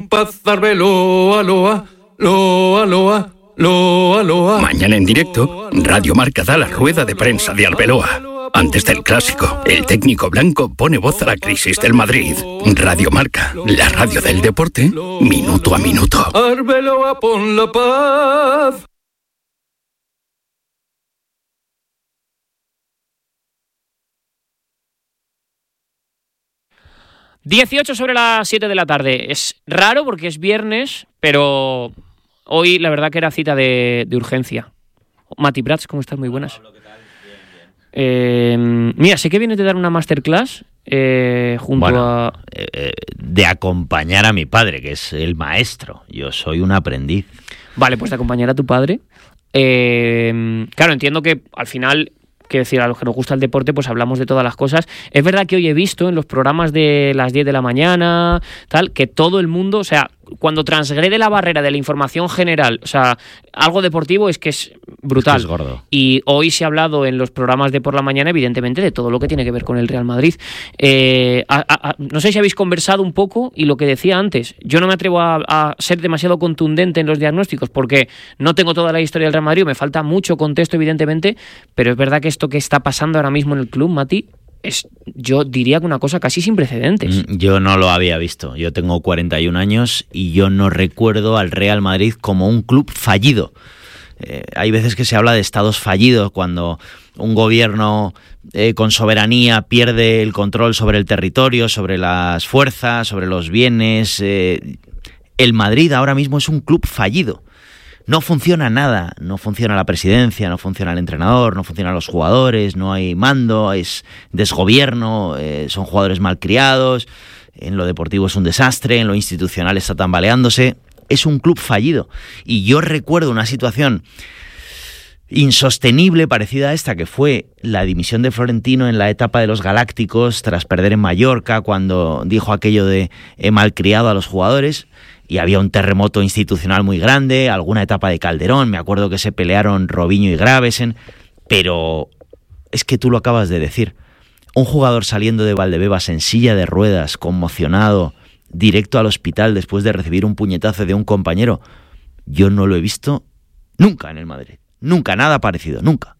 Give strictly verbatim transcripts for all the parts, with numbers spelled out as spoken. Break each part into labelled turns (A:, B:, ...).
A: compás, Arbeloa, loa, loa, loa, loa, loa.
B: Mañana en directo, Radio Marca da la rueda de prensa de Arbeloa. Antes del clásico, el técnico blanco pone voz a la crisis del Madrid. Radio Marca, la radio del deporte, minuto a minuto.
A: Arbeloa, pon la paz.
C: dieciocho sobre las siete de la tarde. Es raro porque es viernes, pero hoy la verdad que era cita de, de urgencia. Mati Prats, ¿cómo estás? Muy buenas. Eh, mira, sé que vienes de dar una masterclass eh, junto
D: bueno,
C: a...
D: Eh, de acompañar a mi padre, que es el maestro. Yo soy un aprendiz.
C: Vale, pues de acompañar a tu padre. Eh, claro, entiendo que al final... Quiero decir, a los que nos gusta el deporte, pues hablamos de todas las cosas. Es verdad que hoy he visto en los programas de las diez de la mañana, tal, que todo el mundo, o sea, cuando transgrede la barrera de la información general, o sea, algo deportivo es que es brutal.
D: Es que es gordo.
C: Y hoy se ha hablado en los programas de por la mañana, evidentemente, de todo lo que tiene que ver con el Real Madrid. Eh, a, a, a, no sé si habéis conversado un poco, y lo que decía antes, yo no me atrevo a, a ser demasiado contundente en los diagnósticos, porque no tengo toda la historia del Real Madrid, me falta mucho contexto, evidentemente, pero es verdad que esto que está pasando ahora mismo en el club, Mati, es, yo diría que una cosa casi sin precedentes.
D: Yo no lo había visto. Yo tengo cuarenta y un años y yo no recuerdo al Real Madrid como un club fallido. Eh, hay veces que se habla de estados fallidos, cuando un gobierno eh, con soberanía pierde el control sobre el territorio, sobre las fuerzas, sobre los bienes. Eh, el Madrid ahora mismo es un club fallido. No funciona nada, no funciona la presidencia, no funciona el entrenador, no funcionan los jugadores, no hay mando, es desgobierno, eh, son jugadores malcriados, en lo deportivo es un desastre, en lo institucional está tambaleándose, es un club fallido. Y yo recuerdo una situación insostenible parecida a esta, que fue la dimisión de Florentino en la etapa de los Galácticos tras perder en Mallorca, cuando dijo aquello de he malcriado a los jugadores. Y había un terremoto institucional muy grande, alguna etapa de Calderón, me acuerdo que se pelearon Robinho y Gravesen, pero es que tú lo acabas de decir. Un jugador saliendo de Valdebebas en silla de ruedas, conmocionado, directo al hospital después de recibir un puñetazo de un compañero, yo no lo he visto nunca en el Madrid. Nunca, nada parecido, nunca.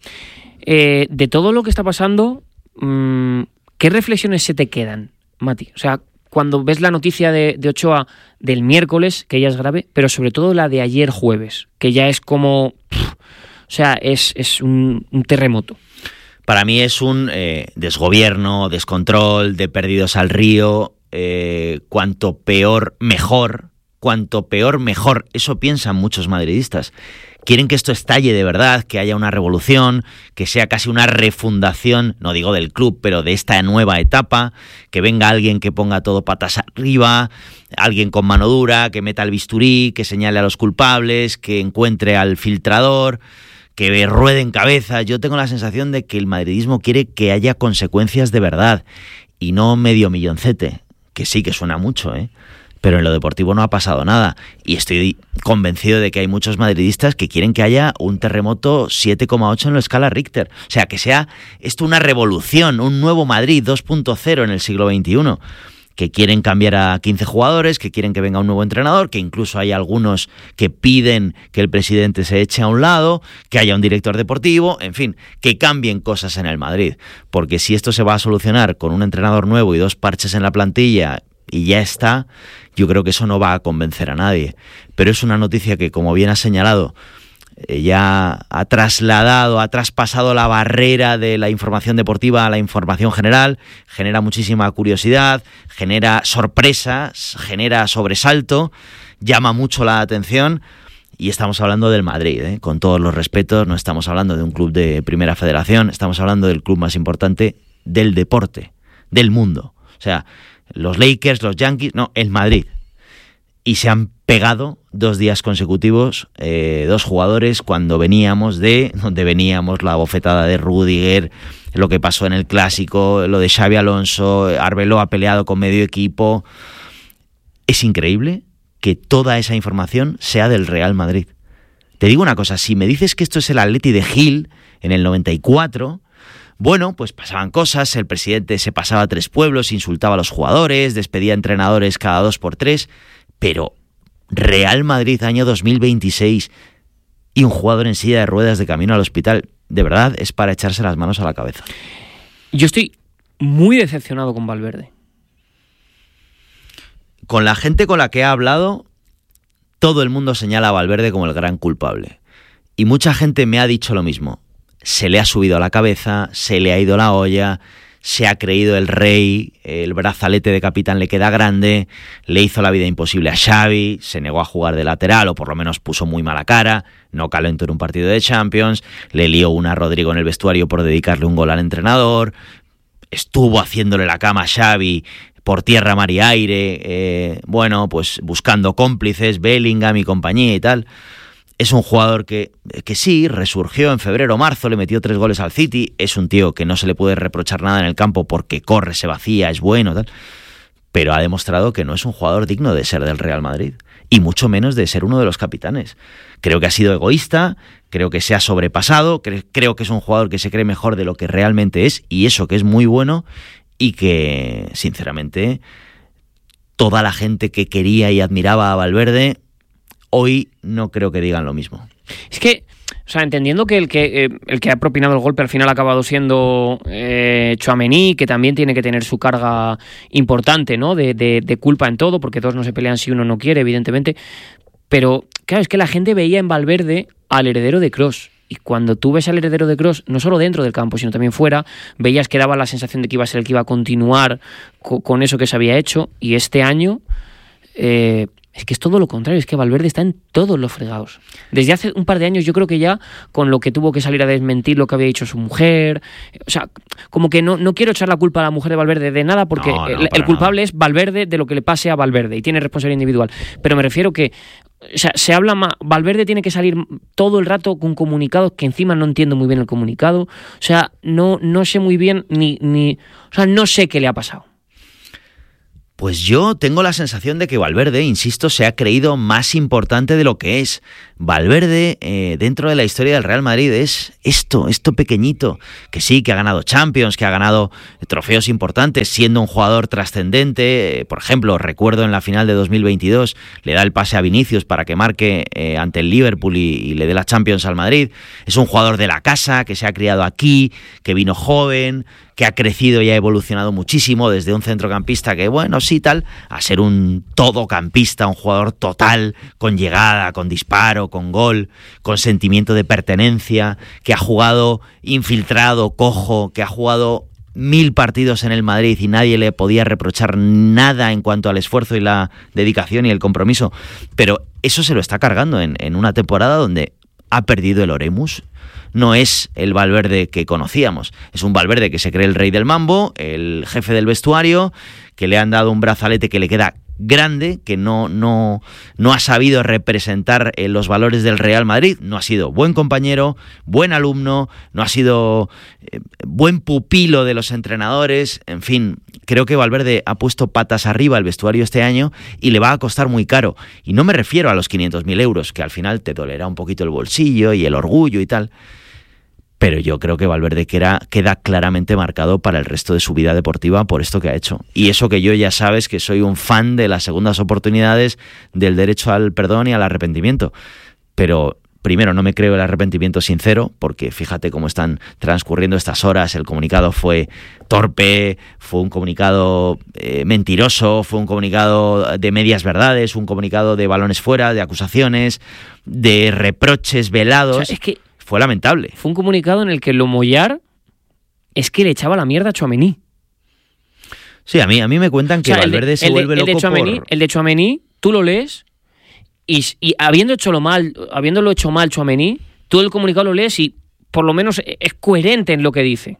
C: Eh, de todo lo que está pasando, mmm, ¿qué reflexiones se te quedan, Mati? O sea, cuando ves la noticia de, de Ochoa del miércoles, que ya es grave, pero sobre todo la de ayer jueves, que ya es como... Pff, o sea, es, es un, un terremoto.
D: Para mí es un eh, desgobierno, descontrol, de perdidos al río, eh, cuanto peor, mejor, cuanto peor, mejor. Eso piensan muchos madridistas. Quieren que esto estalle de verdad, que haya una revolución, que sea casi una refundación, no digo del club, pero de esta nueva etapa, que venga alguien que ponga todo patas arriba, alguien con mano dura, que meta el bisturí, que señale a los culpables, que encuentre al filtrador, que ruede en cabeza. Yo tengo la sensación de que el madridismo quiere que haya consecuencias de verdad y no medio milloncete, que sí que suena mucho, ¿eh? Pero en lo deportivo no ha pasado nada. Y estoy convencido de que hay muchos madridistas que quieren que haya un terremoto siete coma ocho en la escala Richter. O sea, que sea esto una revolución, un nuevo Madrid dos punto cero en el siglo veintiuno. Que quieren cambiar a quince jugadores, que quieren que venga un nuevo entrenador, que incluso hay algunos que piden que el presidente se eche a un lado, que haya un director deportivo, en fin, que cambien cosas en el Madrid. Porque si esto se va a solucionar con un entrenador nuevo y dos parches en la plantilla y ya está, yo creo que eso no va a convencer a nadie. Pero es una noticia que, como bien has señalado, eh, ya ha trasladado, ha traspasado la barrera de la información deportiva a la información general, genera muchísima curiosidad, genera sorpresas, genera sobresalto, llama mucho la atención. Y estamos hablando del Madrid, ¿eh? Con todos los respetos, no estamos hablando de un club de primera federación, estamos hablando del club más importante del deporte, del mundo. O sea, los Lakers, los Yankees, no, el Madrid. Y se han pegado dos días consecutivos, eh, dos jugadores, cuando veníamos de, donde veníamos, la bofetada de Rüdiger, lo que pasó en el Clásico, lo de Xabi Alonso, Arbeloa peleado con medio equipo. Es increíble que toda esa información sea del Real Madrid. Te digo una cosa, si me dices que esto es el Atleti de Gil en el noventa y cuatro... Bueno, pues pasaban cosas, el presidente se pasaba a tres pueblos, insultaba a los jugadores, despedía entrenadores cada dos por tres, pero Real Madrid año dos mil veintiséis y un jugador en silla de ruedas de camino al hospital, de verdad es para echarse las manos a la cabeza.
C: Yo estoy muy decepcionado con Valverde.
D: Con la gente con la que he hablado, todo el mundo señala a Valverde como el gran culpable. Y mucha gente me ha dicho lo mismo. Se le ha subido a la cabeza, se le ha ido la olla, se ha creído el rey, el brazalete de capitán le queda grande, le hizo la vida imposible a Xavi, se negó a jugar de lateral o por lo menos puso muy mala cara, no calentó en un partido de Champions, le lió una a Rodrigo en el vestuario por dedicarle un gol al entrenador, estuvo haciéndole la cama a Xavi por tierra, mar y aire, eh, bueno, pues buscando cómplices, Bellingham y compañía y tal. Es un jugador que, que sí, resurgió en febrero o marzo, le metió tres goles al City, es un tío que no se le puede reprochar nada en el campo porque corre, se vacía, es bueno, tal, pero ha demostrado que no es un jugador digno de ser del Real Madrid, y mucho menos de ser uno de los capitanes. Creo que ha sido egoísta, creo que se ha sobrepasado, cre- creo que es un jugador que se cree mejor de lo que realmente es, y eso que es muy bueno, y que, sinceramente, toda la gente que quería y admiraba a Valverde, hoy no creo que digan lo mismo.
C: Es que, o sea, entendiendo que el que, eh, el que ha propinado el golpe al final ha acabado siendo eh, Tchouaméni, que también tiene que tener su carga importante, ¿no? De, de, de culpa en todo, porque dos no se pelean si uno no quiere, evidentemente. Pero, claro, es que la gente veía en Valverde al heredero de Kroos. Y cuando tú ves al heredero de Kroos, no solo dentro del campo, sino también fuera, veías que daba la sensación de que iba a ser el que iba a continuar co- con eso que se había hecho. Y este año, eh, es que es todo lo contrario, es que Valverde está en todos los fregados. Desde hace un par de años yo creo que ya, con lo que tuvo que salir a desmentir lo que había dicho su mujer, o sea, como que no, no quiero echar la culpa a la mujer de Valverde de nada, porque
D: no, no,
C: el, el culpable
D: nada.
C: Es Valverde de lo que le pase a Valverde, y tiene responsabilidad individual. Pero me refiero que, o sea, se habla más, Valverde tiene que salir todo el rato con comunicados que encima no entiendo muy bien el comunicado, o sea, no, no sé muy bien ni, ni, o sea, no sé qué le ha pasado.
D: Pues yo tengo la sensación de que Valverde, insisto, se ha creído más importante de lo que es. Valverde, eh, dentro de la historia del Real Madrid, es esto, esto pequeñito, que sí, que ha ganado Champions, que ha ganado trofeos importantes, siendo un jugador trascendente. Eh, por ejemplo, recuerdo en la final de dos mil veintidós, le da el pase a Vinicius para que marque eh, ante el Liverpool y, y le dé la Champions al Madrid. Es un jugador de la casa, que se ha criado aquí, que vino joven, que ha crecido y ha evolucionado muchísimo desde un centrocampista que, bueno, sí, tal, a ser un todocampista, un jugador total, con llegada, con disparo, con gol, con sentimiento de pertenencia, que ha jugado infiltrado, cojo, que ha jugado mil partidos en el Madrid y nadie le podía reprochar nada en cuanto al esfuerzo y la dedicación y el compromiso. Pero eso se lo está cargando en, en una temporada donde ha perdido el Oremus. No es el Valverde que conocíamos, es un Valverde que se cree el rey del mambo, el jefe del vestuario, que le han dado un brazalete que le queda grande, que no, no, no ha sabido representar eh, los valores del Real Madrid, no ha sido buen compañero, buen alumno, no ha sido eh, buen pupilo de los entrenadores, en fin, creo que Valverde ha puesto patas arriba el vestuario este año y le va a costar muy caro, y no me refiero a los quinientos mil euros, que al final te dolerá un poquito el bolsillo y el orgullo y tal, pero yo creo que Valverde queda, queda claramente marcado para el resto de su vida deportiva por esto que ha hecho. Y eso que yo ya sabes que soy un fan de las segundas oportunidades, del derecho al perdón y al arrepentimiento. Pero primero, no me creo el arrepentimiento sincero, porque fíjate cómo están transcurriendo estas horas. El comunicado fue torpe, fue un comunicado eh, mentiroso, fue un comunicado de medias verdades, un comunicado de balones fuera, de acusaciones, de reproches velados.
C: O sea, es que
D: fue lamentable.
C: Fue un comunicado en el que lo Mollar es que le echaba la mierda a Tchouaméni.
D: Sí, a mí, a mí me cuentan que
C: o sea,
D: Valverde
C: el de,
D: se
C: el
D: vuelve
C: de,
D: loco
C: el de Tchouaméni,
D: por...
C: El de Tchouaméni, tú lo lees y, y habiendo hecho lo mal, habiéndolo hecho mal Tchouaméni, tú el comunicado lo lees y por lo menos es coherente en lo que dice.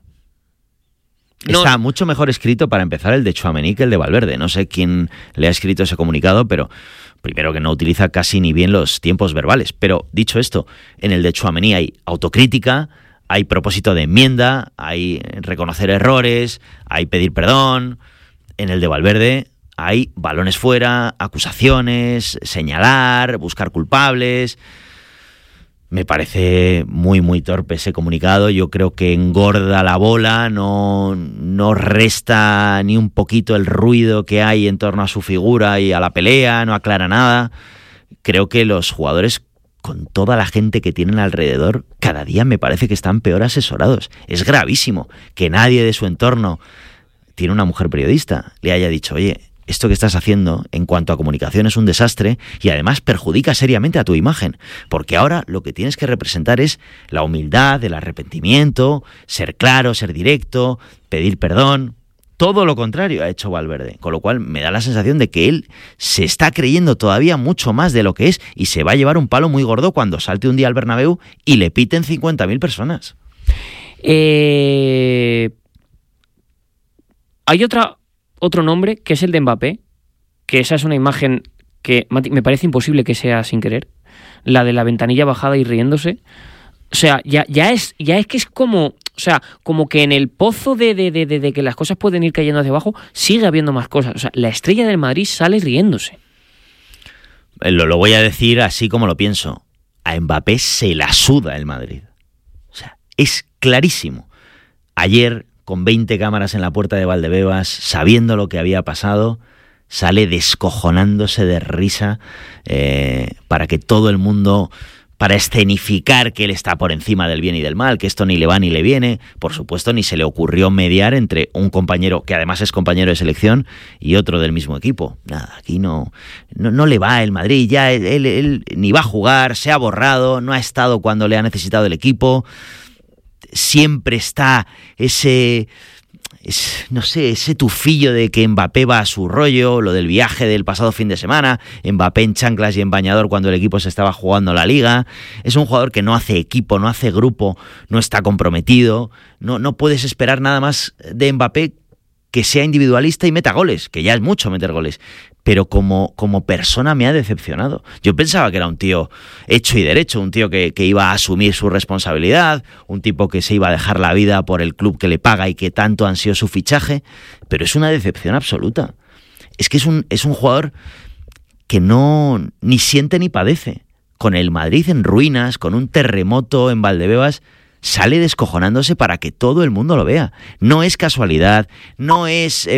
C: No.
D: Está mucho mejor escrito para empezar el de Tchouaméni que el de Valverde. No sé quién le ha escrito ese comunicado, pero primero que no utiliza casi ni bien los tiempos verbales. Pero dicho esto, en el de Tchouaméni hay autocrítica, hay propósito de enmienda, hay reconocer errores, hay pedir perdón. En el de Valverde hay balones fuera, acusaciones, señalar, buscar culpables. Me parece muy, muy torpe ese comunicado. Yo creo que engorda la bola, no, no resta ni un poquito el ruido que hay en torno a su figura y a la pelea, no aclara nada. Creo que los jugadores, con toda la gente que tienen alrededor, cada día me parece que están peor asesorados. Es gravísimo que nadie de su entorno, tiene una mujer periodista, le haya dicho, oye, esto que estás haciendo en cuanto a comunicación es un desastre y además perjudica seriamente a tu imagen, porque ahora lo que tienes que representar es la humildad, el arrepentimiento, ser claro, ser directo, pedir perdón. Todo lo contrario ha hecho Valverde, con lo cual me da la sensación de que él se está creyendo todavía mucho más de lo que es y se va a llevar un palo muy gordo cuando salte un día al Bernabéu y le piten cincuenta mil personas.
C: Eh... Hay otra... Otro nombre, que es el de Mbappé, que esa es una imagen que me parece imposible que sea sin querer, la de la ventanilla bajada y riéndose. O sea, ya, ya, es, ya es que es como, o sea, como que en el pozo de, de, de, de que las cosas pueden ir cayendo hacia abajo, sigue habiendo más cosas. O sea, la estrella del Madrid sale riéndose.
D: Lo, lo voy a decir así como lo pienso. A Mbappé se la suda el Madrid. O sea, es clarísimo. Ayer, con veinte cámaras en la puerta de Valdebebas, sabiendo lo que había pasado, sale descojonándose de risa eh, para que todo el mundo, para escenificar que él está por encima del bien y del mal, que esto ni le va ni le viene. Por supuesto, ni se le ocurrió mediar entre un compañero, que además es compañero de selección, y otro del mismo equipo. Nada, aquí no, no, no le va el Madrid, ya él, él, él ni va a jugar, se ha borrado, no ha estado cuando le ha necesitado el equipo. Siempre está ese, ese, no sé, ese tufillo de que Mbappé va a su rollo, lo del viaje del pasado fin de semana, Mbappé en chanclas y en bañador cuando el equipo se estaba jugando la Liga. Es un jugador que no hace equipo, no hace grupo, no está comprometido, no, no puedes esperar nada más de Mbappé que sea individualista y meta goles, que ya es mucho meter goles, pero como, como persona me ha decepcionado. Yo pensaba que era un tío hecho y derecho, un tío que, que iba a asumir su responsabilidad, un tipo que se iba a dejar la vida por el club que le paga y que tanto ansió su fichaje, pero es una decepción absoluta. Es que es un, es un jugador que no ni siente ni padece. Con el Madrid en ruinas, con un terremoto en Valdebebas, sale descojonándose para que todo el mundo lo vea. No es casualidad, no es... Eh,